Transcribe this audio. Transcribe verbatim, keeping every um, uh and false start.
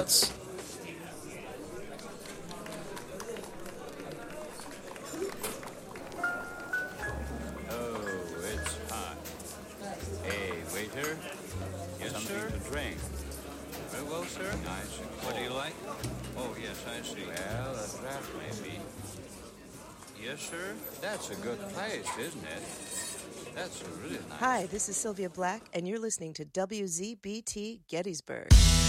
nuts. Oh, it's hot. Hey, waiter. Yes, Something sir? to drink. Very well, sir. Nice and cold. What do you like? Oh, yes, I see. Well, a draft maybe. Yes, sir. That's a good place, isn't it? That's a really nice. Hi, this is Sylvia Black, and you're listening to W Z B T Gettysburg.